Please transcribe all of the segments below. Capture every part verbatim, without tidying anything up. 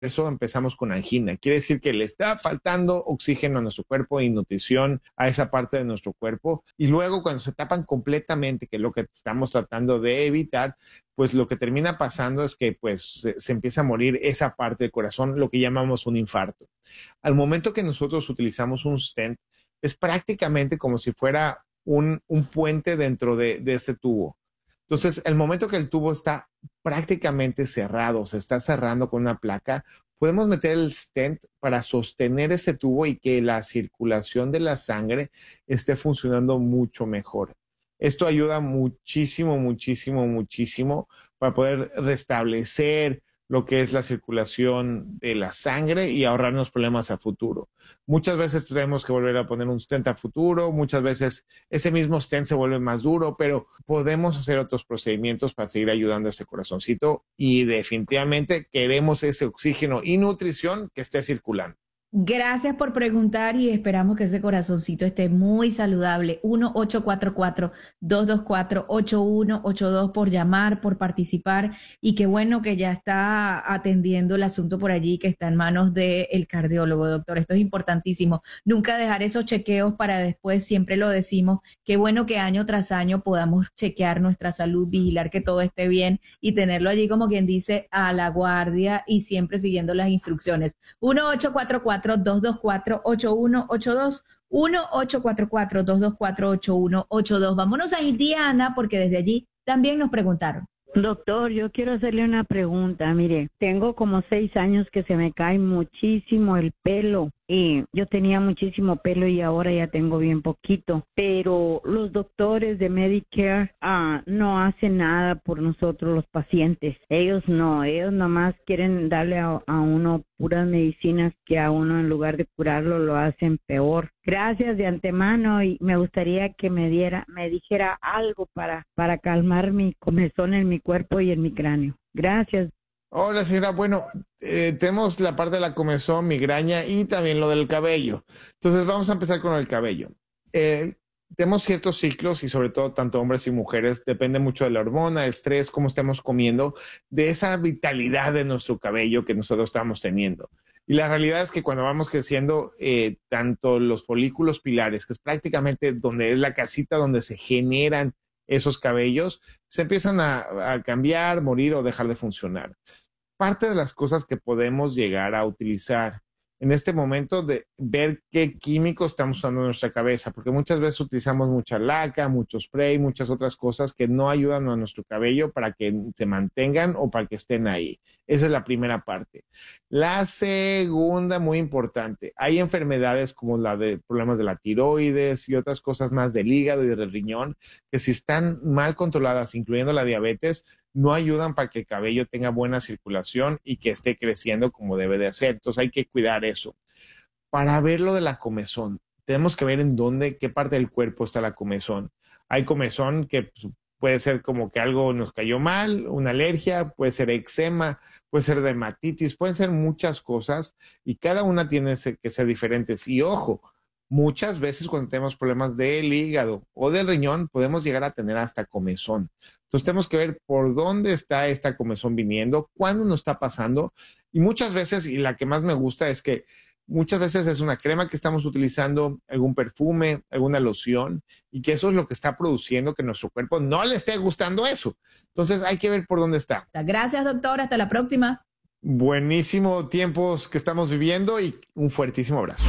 eso empezamos con angina. Quiere decir que le está faltando oxígeno a nuestro cuerpo y nutrición a esa parte de nuestro cuerpo. Y luego cuando se tapan completamente, que es lo que estamos tratando de evitar, pues lo que termina pasando es que pues se, se empieza a morir esa parte del corazón, lo que llamamos un infarto. Al momento que nosotros utilizamos un stent, es prácticamente como si fuera un, un puente dentro de, de ese tubo. Entonces, el momento que el tubo está prácticamente cerrado, se está cerrando con una placa, podemos meter el stent para sostener ese tubo y que la circulación de la sangre esté funcionando mucho mejor. Esto ayuda muchísimo, muchísimo, muchísimo para poder restablecer lo que es la circulación de la sangre y ahorrarnos problemas a futuro. Muchas veces tenemos que volver a poner un stent a futuro, muchas veces ese mismo stent se vuelve más duro, pero podemos hacer otros procedimientos para seguir ayudando a ese corazoncito y definitivamente queremos ese oxígeno y nutrición que esté circulando. Gracias por preguntar y esperamos que ese corazoncito esté muy saludable. uno ocho cuatro cuatro, dos dos cuatro, ocho uno ocho dos por llamar, por participar y qué bueno que ya está atendiendo el asunto por allí, que está en manos del cardiólogo, doctor. Esto es importantísimo. Nunca dejar esos chequeos para después, siempre lo decimos. Qué bueno que año tras año podamos chequear nuestra salud, vigilar que todo esté bien y tenerlo allí como quien dice a la guardia y siempre siguiendo las instrucciones. uno ocho cuatro cuatro, dos dos cuatro, ocho uno ocho dos, uno ocho cuatro cuatro, dos dos cuatro, ocho uno ocho dos. Vámonos a Indiana porque desde allí también nos preguntaron. Doctor, yo quiero hacerle una pregunta. Mire, tengo como seis años que se me cae muchísimo el pelo. Y yo tenía muchísimo pelo y ahora ya tengo bien poquito. Pero los doctores de Medicare ah, no hacen nada por nosotros los pacientes. Ellos no, ellos nomás quieren darle a, a uno puras medicinas que a uno en lugar de curarlo lo hacen peor. Gracias de antemano y me gustaría que me diera, me dijera algo para, para calmar mi comezón en mi cuerpo y en mi cráneo. Gracias. Hola, señora. Bueno, eh, tenemos la parte de la comezón, migraña y también lo del cabello. Entonces, vamos a empezar con el cabello. Eh, tenemos ciertos ciclos y sobre todo tanto hombres y mujeres, depende mucho de la hormona, el estrés, cómo estemos comiendo, de esa vitalidad de nuestro cabello que nosotros estamos teniendo. Y la realidad es que cuando vamos creciendo, eh, tanto los folículos pilares, que es prácticamente donde es la casita donde se generan esos cabellos, se empiezan a, a cambiar, morir o dejar de funcionar. Parte de las cosas que podemos llegar a utilizar en este momento de ver qué químicos estamos usando en nuestra cabeza, porque muchas veces utilizamos mucha laca, mucho spray, muchas otras cosas que no ayudan a nuestro cabello para que se mantengan o para que estén ahí. Esa es la primera parte. La segunda, muy importante, hay enfermedades como la de problemas de la tiroides y otras cosas más del hígado y del riñón, que si están mal controladas, incluyendo la diabetes, no ayudan para que el cabello tenga buena circulación y que esté creciendo como debe de hacer. Entonces hay que cuidar eso. Para ver lo de la comezón, tenemos que ver en dónde, qué parte del cuerpo está la comezón. Hay comezón que pues, puede ser como que algo nos cayó mal, una alergia, puede ser eczema, puede ser dermatitis, pueden ser muchas cosas y cada una tiene que ser diferentes. Y ojo, muchas veces cuando tenemos problemas del hígado o del riñón, podemos llegar a tener hasta comezón. Entonces tenemos que ver por dónde está esta comezón viniendo, cuándo nos está pasando. Y muchas veces, y la que más me gusta es que muchas veces es una crema que estamos utilizando, algún perfume, alguna loción, y que eso es lo que está produciendo que nuestro cuerpo no le esté gustando eso. Entonces hay que ver por dónde está. Gracias, doctor. Hasta la próxima. Buenísimo tiempos que estamos viviendo y un fuertísimo abrazo.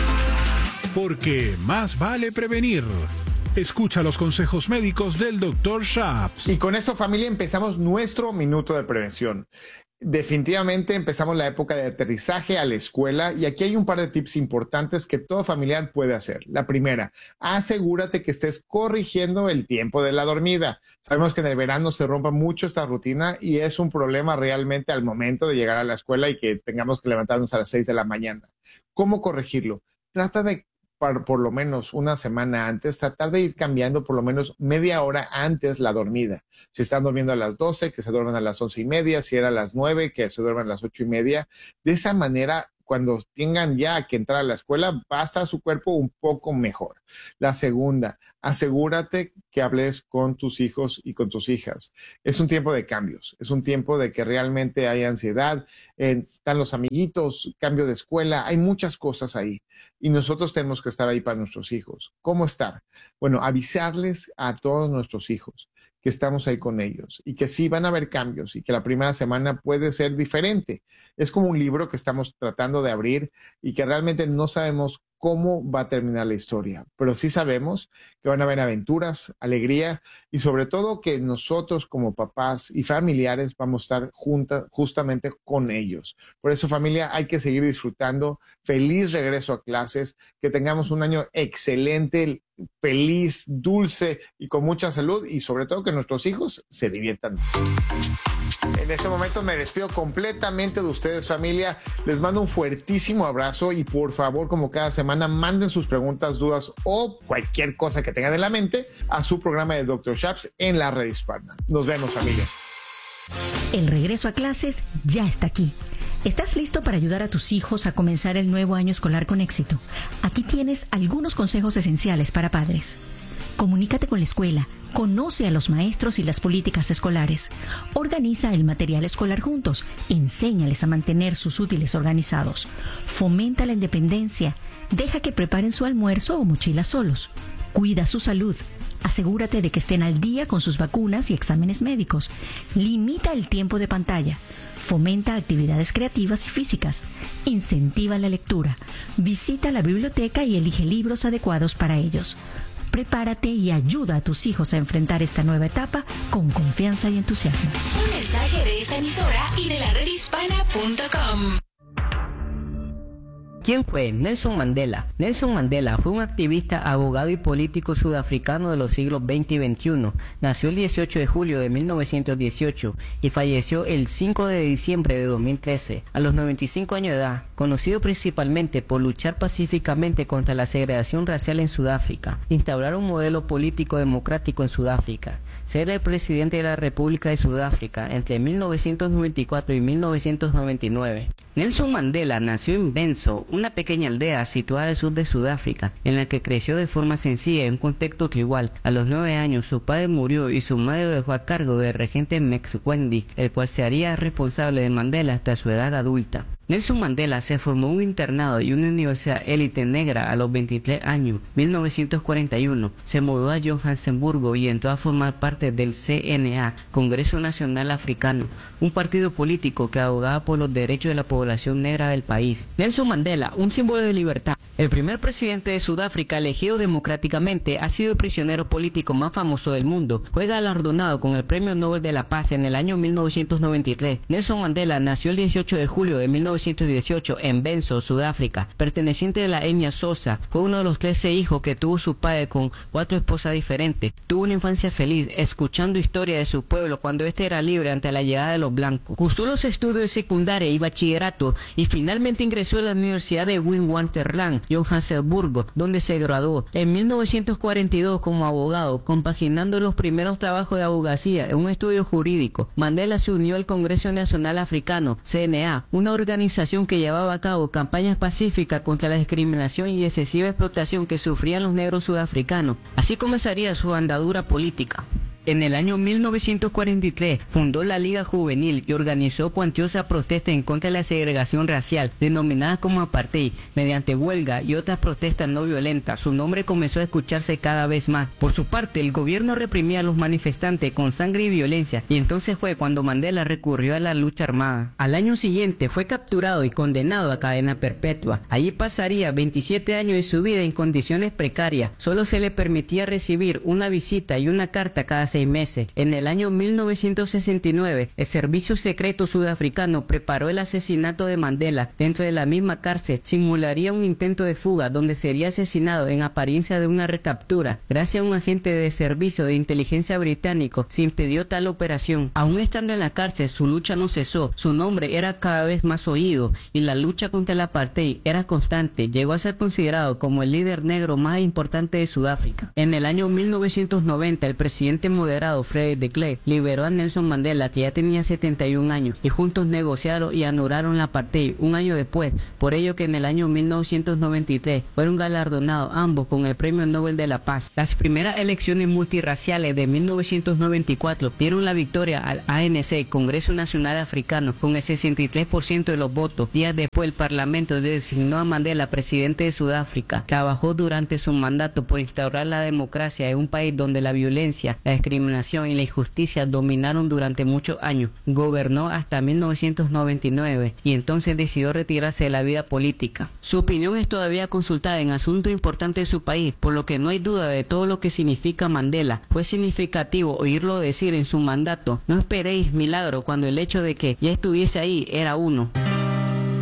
Porque más vale prevenir. Escucha los consejos médicos del doctor Shaps. Y con esto, familia, empezamos nuestro minuto de prevención. Definitivamente empezamos la época de aterrizaje a la escuela y aquí hay un par de tips importantes que todo familiar puede hacer. La primera, asegúrate que estés corrigiendo el tiempo de la dormida. Sabemos que en el verano se rompe mucho esta rutina y es un problema realmente al momento de llegar a la escuela y que tengamos que levantarnos a las seis de la mañana. ¿Cómo corregirlo? Trata de Por, por lo menos una semana antes, tratar de ir cambiando por lo menos media hora antes la dormida. Si están durmiendo a las doce, que se duerman a las once y media, si era a las nueve, que se duerman a las ocho y media. De esa manera, cuando tengan ya que entrar a la escuela, va a estar su cuerpo un poco mejor. La segunda, asegúrate que hables con tus hijos y con tus hijas. Es un tiempo de cambios, es un tiempo de que realmente hay ansiedad, eh, están los amiguitos, cambio de escuela, hay muchas cosas ahí y nosotros tenemos que estar ahí para nuestros hijos. ¿Cómo estar? Bueno, avisarles a todos nuestros hijos que estamos ahí con ellos y que sí van a haber cambios y que la primera semana puede ser diferente. Es como un libro que estamos tratando de abrir y que realmente no sabemos cómo va a terminar la historia, pero sí sabemos que van a haber aventuras, alegría y sobre todo que nosotros como papás y familiares vamos a estar juntas justamente con ellos. Por eso, familia, hay que seguir disfrutando. Feliz regreso a clases, que tengamos un año excelente, feliz, dulce y con mucha salud y sobre todo que nuestros hijos se diviertan. En este momento me despido completamente de ustedes, familia. Les mando un fuertísimo abrazo y por favor, como cada semana, manden sus preguntas, dudas o cualquier cosa que tengan en la mente a su programa de doctor Shaps en la red hispana. Nos vemos, familia. El regreso a clases ya está aquí. ¿Estás listo para ayudar a tus hijos a comenzar el nuevo año escolar con éxito? Aquí tienes algunos consejos esenciales para padres. Comunícate con la escuela, conoce a los maestros y las políticas escolares. Organiza el material escolar juntos, enséñales a mantener sus útiles organizados. Fomenta la independencia, deja que preparen su almuerzo o mochila solos. Cuida su salud. Asegúrate de que estén al día con sus vacunas y exámenes médicos. Limita el tiempo de pantalla. Fomenta actividades creativas y físicas. Incentiva la lectura. Visita la biblioteca y elige libros adecuados para ellos. Prepárate y ayuda a tus hijos a enfrentar esta nueva etapa con confianza y entusiasmo. Un mensaje de esta emisora y de la red hispana punto com. ¿Quién fue Nelson Mandela? Nelson Mandela fue un activista, abogado y político sudafricano de los siglos veinte y veintiuno. Nació el dieciocho de julio de mil novecientos dieciocho y falleció el cinco de diciembre de dos mil trece, a los noventa y cinco años de edad, conocido principalmente por luchar pacíficamente contra la segregación racial en Sudáfrica, instaurar un modelo político democrático en Sudáfrica, ser el presidente de la República de Sudáfrica entre mil novecientos noventa y cuatro y mil novecientos noventa y nueve. Nelson Mandela nació en Benso, una pequeña aldea situada al sur de Sudáfrica, en la que creció de forma sencilla en un contexto tribal. A los nueve años su padre murió y su madre lo dejó a cargo del regente Mxwedi, el cual se haría responsable de Mandela hasta su edad adulta. Nelson Mandela se formó en un internado y una universidad élite negra a los veintitrés años, mil novecientos cuarenta y uno. Se mudó a Johannesburgo y entró a formar parte del C N A, Congreso Nacional Africano, un partido político que abogaba por los derechos de la población negra del país. Nelson Mandela, un símbolo de libertad. El primer presidente de Sudáfrica elegido democráticamente, ha sido el prisionero político más famoso del mundo. Fue galardonado con el Premio Nobel de la Paz en el año mil novecientos noventa y tres. Nelson Mandela nació el dieciocho de julio de mil novecientos dieciocho en Benso, Sudáfrica. Perteneciente de la etnia Xhosa, fue uno de los trece hijos que tuvo su padre con cuatro esposas diferentes. Tuvo una infancia feliz, escuchando historias de su pueblo cuando éste era libre ante la llegada de los blancos. Cursó los estudios de secundaria y bachillerato y finalmente ingresó a la Universidad de Witwatersrand, Johannesburgo, donde se graduó en mil novecientos cuarenta y dos como abogado, compaginando los primeros trabajos de abogacía en un estudio jurídico. Mandela se unió al Congreso Nacional Africano, C N A, una organización que llevaba a cabo campañas pacíficas contra la discriminación y excesiva explotación que sufrían los negros sudafricanos. Así comenzaría su andadura política. En el año mil novecientos cuarenta y tres fundó la Liga Juvenil y organizó cuantiosas protestas en contra de la segregación racial, denominadas como apartheid, mediante huelga y otras protestas no violentas. Su nombre comenzó a escucharse cada vez más. Por su parte, el gobierno reprimía a los manifestantes con sangre y violencia, y entonces fue cuando Mandela recurrió a la lucha armada. Al año siguiente fue capturado y condenado a cadena perpetua. Allí pasaría veintisiete años de su vida en condiciones precarias. Solo se le permitía recibir una visita y una carta cada seis meses. En el año mil novecientos sesenta y nueve, el servicio secreto sudafricano preparó el asesinato de Mandela. Dentro de la misma cárcel simularía un intento de fuga donde sería asesinado en apariencia de una recaptura. Gracias a un agente de servicio de inteligencia británico se impidió tal operación. Aún estando en la cárcel, su lucha no cesó. Su nombre era cada vez más oído y la lucha contra el apartheid era constante. Llegó a ser considerado como el líder negro más importante de Sudáfrica. En el año mil novecientos noventa, el presidente moderno moderado Frederick de Klerk liberó a Nelson Mandela, que ya tenía setenta y un años, y juntos negociaron y anularon la apartheid un año después, por ello que en el año mil novecientos noventa y tres fueron galardonados ambos con el Premio Nobel de la Paz. Las primeras elecciones multirraciales de mil novecientos noventa y cuatro dieron la victoria al A N C, Congreso Nacional Africano, con el sesenta y tres por ciento de los votos. Días después el Parlamento designó a Mandela presidente de Sudáfrica. Trabajó durante su mandato por instaurar la democracia en un país donde la violencia, la discriminación y la injusticia dominaron durante muchos años. Gobernó hasta mil novecientos noventa y nueve y entonces decidió retirarse de la vida política. Su opinión es todavía consultada en asuntos importantes de su país, por lo que no hay duda de todo lo que significa Mandela. Fue significativo oírlo decir en su mandato: no esperéis milagro, cuando el hecho de que ya estuviese ahí era uno.